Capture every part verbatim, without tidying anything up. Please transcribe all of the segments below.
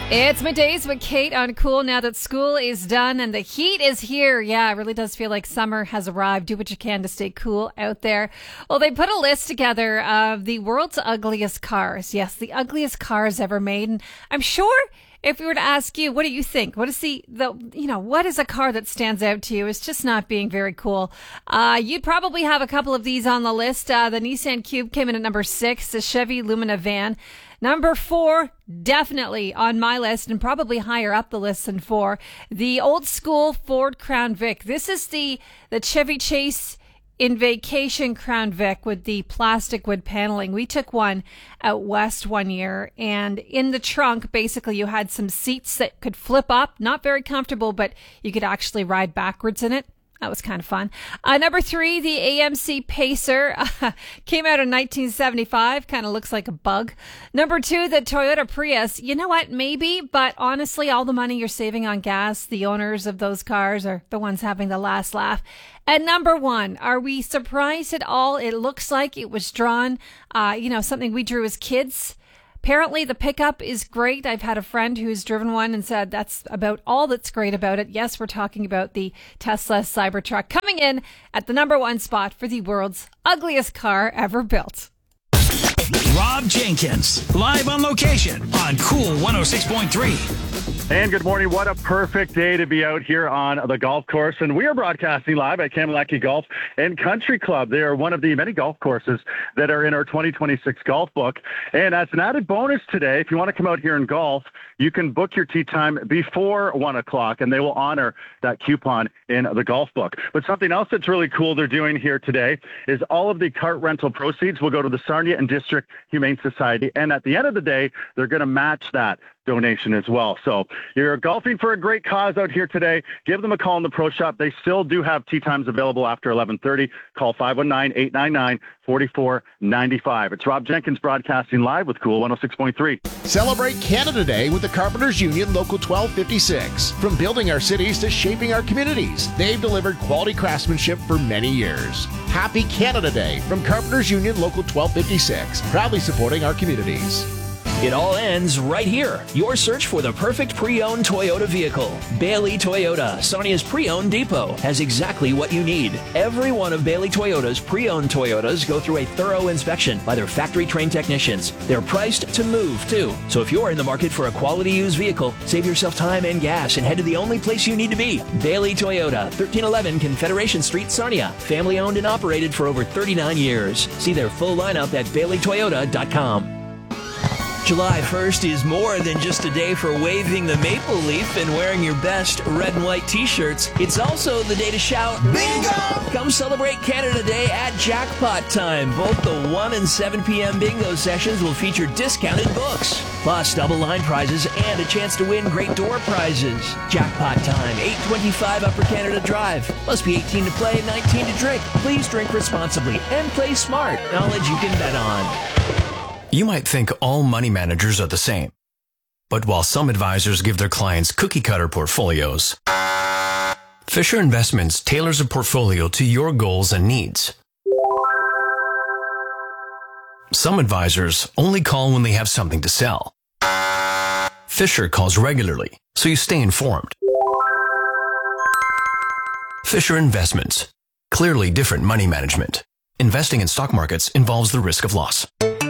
It's middays with Kate on Cool now that school is done and the heat is here. Yeah, it really does feel like summer has arrived. Do what you can to stay cool out there. Well, they put a list together of the world's ugliest cars. Yes, the ugliest cars ever made. And I'm sure if we were to ask you, what do you think? What is the, the you know, what is a car that stands out to you? It's just not being very cool. Uh, you'd probably have a couple of these on the list. Uh, the Nissan Cube came in at number six, the Chevy Lumina van. Number four, definitely on my list and probably higher up the list than four, the old school Ford Crown Vic. This is the, the Chevy Chase in vacation Crown Vic with the plastic wood paneling. We took one out west one year, and in the trunk, basically you had some seats that could flip up. Not very comfortable, but you could actually ride backwards in it. That was kind of fun. Uh, number three, the A M C Pacer uh, came out in nineteen seventy-five. Kind of looks like a bug. Number two, the Toyota Prius. You know what? Maybe, but honestly, all the money you're saving on gas, the owners of those cars are the ones having the last laugh. And number one, are we surprised at all? It looks like it was drawn, uh, you know, something we drew as kids. Apparently, the pickup is great. I've had a friend who's driven one and said that's about all that's great about it. Yes, we're talking about the Tesla Cybertruck coming in at the number one spot for the world's ugliest car ever built. Rob Jenkins, live on location on Cool one oh six point three. And good morning. What a perfect day to be out here on the golf course. And we are broadcasting live at Kamalaki Golf and Country Club. They are one of the many golf courses that are in our twenty twenty-six golf book. And as an added bonus today, if you want to come out here and golf, you can book your tee time before one o'clock, and they will honor that coupon in the golf book. But something else that's really cool they're doing here today is all of the cart rental proceeds will go to the Sarnia and District Humane Society. And at the end of the day, they're going to match that donation as well. So you're golfing for a great cause out here today. Give them a call in the pro shop. They still do have tee times available after eleven thirty. Call five one nine, eight nine nine, four four nine five. It's Rob Jenkins broadcasting live with Cool one oh six point three. Celebrate Canada Day with the Carpenters Union Local twelve fifty-six. From building our cities to shaping our communities, they've delivered quality craftsmanship for many years. Happy Canada Day from Carpenters Union Local twelve fifty-six, proudly supporting our communities. It all ends right here. Your search for the perfect pre-owned Toyota vehicle. Bailey Toyota, Sarnia's pre-owned depot, has exactly what you need. Every one of Bailey Toyota's pre-owned Toyotas go through a thorough inspection by their factory-trained technicians. They're priced to move, too. So if you're in the market for a quality used vehicle, save yourself time and gas and head to the only place you need to be. Bailey Toyota, thirteen eleven Confederation Street, Sarnia. Family-owned and operated for over thirty-nine years. See their full lineup at bailey toyota dot com. July first is more than just a day for waving the maple leaf and wearing your best red and white t-shirts. It's also the day to shout, Bingo! Come celebrate Canada Day at Jackpot Time. Both the one and seven p.m. bingo sessions will feature discounted books, plus double line prizes and a chance to win great door prizes. Jackpot Time, eight twenty-five Upper Canada Drive. Must be eighteen to play and nineteen to drink. Please drink responsibly and play smart. Knowledge you can bet on. You might think all money managers are the same. But while some advisors give their clients cookie-cutter portfolios, Fisher Investments tailors a portfolio to your goals and needs. Some advisors only call when they have something to sell. Fisher calls regularly, so you stay informed. Fisher Investments. Clearly different money management. Investing in stock markets involves the risk of loss.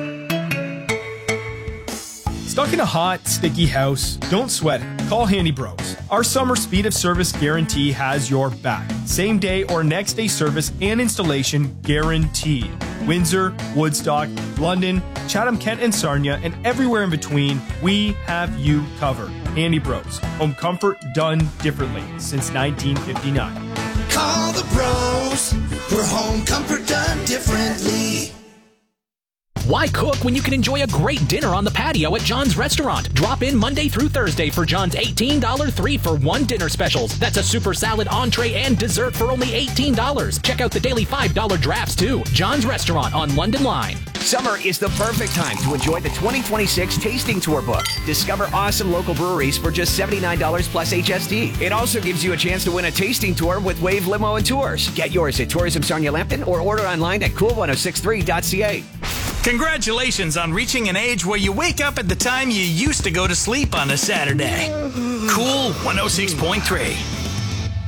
Stuck in a hot, sticky house? Don't sweat it. Call Handy Bros. Our summer speed of service guarantee has your back. Same day or next day service and installation guaranteed. Windsor, Woodstock, London, Chatham-Kent and Sarnia, and everywhere in between, we have you covered. Handy Bros. Home comfort done differently since nineteen fifty-nine. Call the pros for home comfort done differently. Why cook when you can enjoy a great dinner on the patio at John's Restaurant? Drop in Monday through Thursday for John's eighteen dollars three for one dinner specials. That's a super salad, entree, and dessert for only eighteen dollars. Check out the daily five dollar drafts, too. John's Restaurant on London Line. Summer is the perfect time to enjoy the twenty twenty-six Tasting Tour book. Discover awesome local breweries for just seventy-nine dollars plus H S T. It also gives you a chance to win a tasting tour with Wave Limo and Tours. Get yours at Tourism Sarnia Lambton or order online at cool ten sixty-three dot c a. Congratulations on reaching an age where you wake up at the time you used to go to sleep on a Saturday. Cool one oh six point three.